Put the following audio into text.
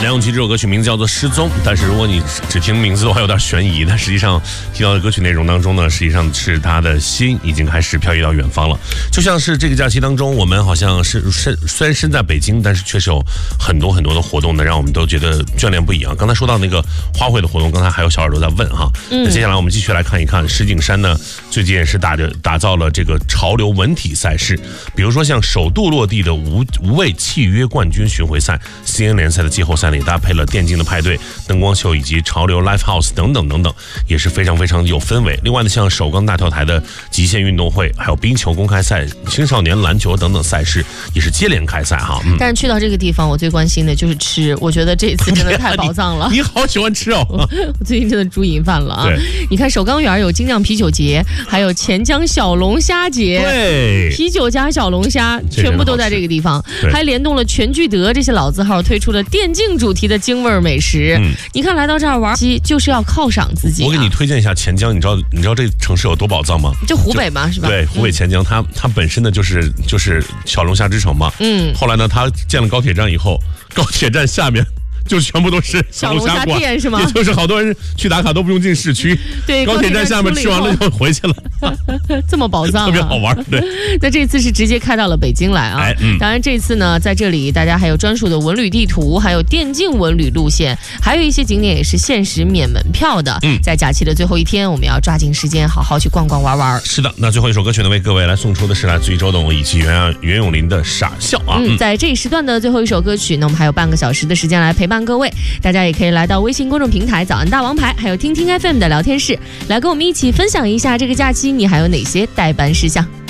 梁咏琪这首歌曲名字叫做《失踪》，但是如果你只听名字的话有点悬疑，但实际上听到的歌曲内容当中呢，实际上是他的心已经开始飘逸到远方了。就像是这个假期当中，我们好像是虽然身在北京，但是确实有很多的活动呢，让我们都觉得眷恋不已啊。刚才说到那个花卉的活动，刚才还有小耳朵在问哈，那接下来我们继续来看一看石景山呢，最近也是打造了这个潮流文体赛事，比如说像首度落地的无畏契约冠军巡回赛、CN 联赛的季后赛里搭配了电竞的派对、灯光秀以及潮流 live house 等等，也是非常有氛围。另外呢，像首钢大跳台的极限运动会，还有冰球公开赛、青少年篮球等等赛事也是接连开赛哈。 但是去到这个地方，我最关心的就是吃，我觉得这次真的太宝藏了。 你好喜欢吃哦！ 我最近真的猪瘾犯了啊！ 对， 你看首钢园有精酿啤酒节，还有钱江小龙虾节， 对， 啤酒加小龙虾全部都在这个地方，还联动了全聚德这些老字号推出了电竞主题的京味美食。你看来到这儿玩就是要犒赏自己。 我给你推荐一下钱江，你知道这城市有多宝藏吗？ 就湖北嘛，是吧？ 对，湖北钱江，它本身呢就是小龙虾之城嘛。后来呢，它建了高铁站以后，高铁站下面就全部都是小龙虾店是吗？ 也就是好多人去打卡都不用进市区， 对， 高铁站下面吃完了就回去了， 这么宝藏， 特别好玩。对， 那这次是直接开到了北京来啊。当然这次呢，在这里大家还有专属的文旅地图，还有电竞文旅路线，还有一些景点也是限时免门票的。在假期的最后一天，我们要抓紧时间好好去逛逛玩玩。 是的，那最后一首歌曲呢，为各位来送出的是来自于周董以及袁咏琳的《傻笑》啊。 在这一时段的最后一首歌曲，那我们还有半个小时的时间来陪伴各位，大家也可以来到微信公众平台早安大王牌，还有听听 FM 的聊天室，来跟我们一起分享一下这个假期你还有哪些待办事项。